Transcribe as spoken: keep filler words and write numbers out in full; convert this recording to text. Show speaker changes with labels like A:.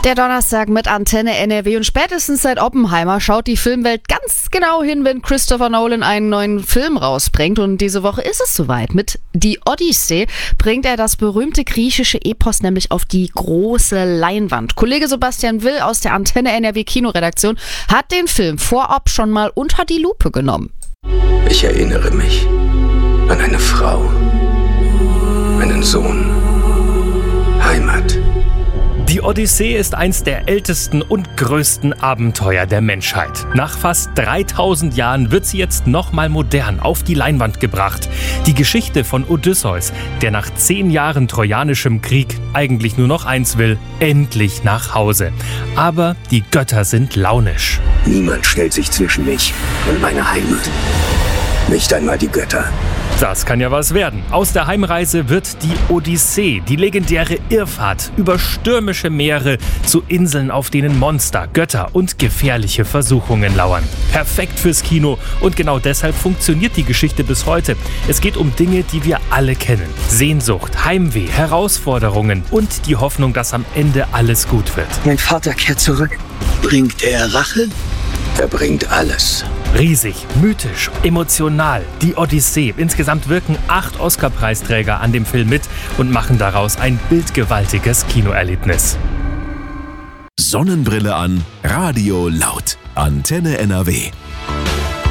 A: Der Donnerstag mit Antenne N R W und spätestens seit Oppenheimer schaut die Filmwelt ganz genau hin, wenn Christopher Nolan einen neuen Film rausbringt. Und diese Woche ist es soweit. Mit Die Odyssee bringt er das berühmte griechische Epos nämlich auf die große Leinwand. Kollege Sebastian Will aus der Antenne N R W Kinoredaktion hat den Film vorab schon mal unter die Lupe genommen.
B: Ich erinnere mich an eine Frau, einen Sohn, Heimat.
C: Die Odyssee ist eins der ältesten und größten Abenteuer der Menschheit. Nach fast dreitausend Jahren wird sie jetzt nochmal modern auf die Leinwand gebracht. Die Geschichte von Odysseus, der nach zehn Jahren trojanischem Krieg eigentlich nur noch eins will: endlich nach Hause. Aber die Götter sind launisch.
B: Niemand stellt sich zwischen mich und meine Heimat. Nicht einmal die Götter.
C: Das kann ja was werden. Aus der Heimreise wird die Odyssee, die legendäre Irrfahrt über stürmische Meere zu Inseln, auf denen Monster, Götter und gefährliche Versuchungen lauern. Perfekt fürs Kino, und genau deshalb funktioniert die Geschichte bis heute. Es geht um Dinge, die wir alle kennen. Sehnsucht, Heimweh, Herausforderungen und die Hoffnung, dass am Ende alles gut wird.
D: Mein Vater kehrt zurück. Bringt er Rache?
B: Er bringt alles.
C: Riesig, mythisch, emotional. Die Odyssee. Insgesamt wirken acht Oscar-Preisträger an dem Film mit und machen daraus ein bildgewaltiges Kinoerlebnis.
E: Sonnenbrille an, Radio laut. Antenne N R W.